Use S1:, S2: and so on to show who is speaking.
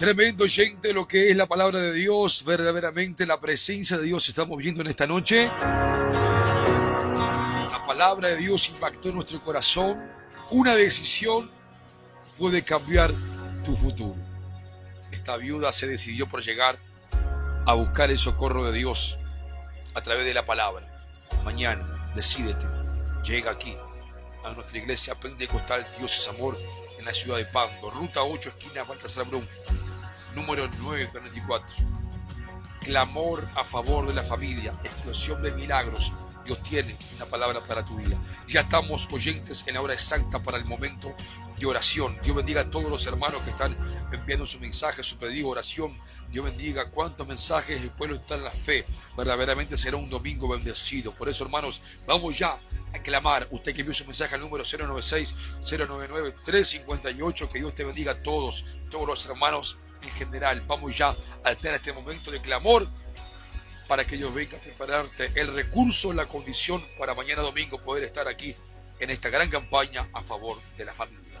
S1: Tremendo, gente, lo que es la palabra de Dios. Verdaderamente la presencia de Dios estamos viendo en esta noche. La palabra de Dios impactó nuestro corazón. Una decisión puede cambiar tu futuro. Esta viuda se decidió por llegar a buscar el socorro de Dios a través de la palabra. Mañana, decídete, llega aquí a nuestra iglesia pentecostal Dios es Amor en la ciudad de Pando, ruta 8, esquina Baltasar Brum, número 944. Clamor a favor de la familia, explosión de milagros. Dios tiene una palabra para tu vida. Ya estamos, oyentes, en la hora exacta para el momento de oración. Dios bendiga a todos los hermanos que están enviando su mensaje, su pedido de oración. Dios bendiga cuántos mensajes. El pueblo está en la fe. Verdaderamente será un domingo bendecido. Por eso, hermanos, vamos ya a clamar. Usted que envió su mensaje al número 096-099-358. Que Dios te bendiga a todos los hermanos en general. Vamos ya a tener este momento de clamor para que Dios venga a prepararte el recurso, la condición para mañana domingo poder estar aquí en esta gran campaña a favor de la familia.